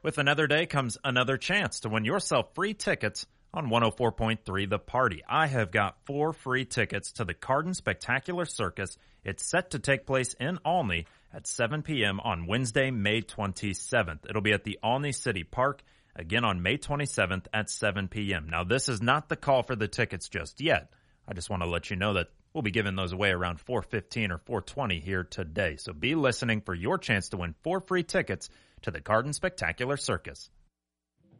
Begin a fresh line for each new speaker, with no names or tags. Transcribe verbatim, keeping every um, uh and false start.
With another day comes another chance to win yourself free tickets on one oh four point three The Party. I have got four free tickets to the Cardin Spectacular Circus. It's set to take place in Olney at seven p.m. on Wednesday, May twenty-seventh. It'll be at the Olney City Park, again on May twenty-seventh at seven p.m. Now, this is not the call for the tickets just yet. I just want to let you know that we'll be giving those away around four fifteen or four twenty here today. So be listening for your chance to win four free tickets to the Cardin Spectacular Circus.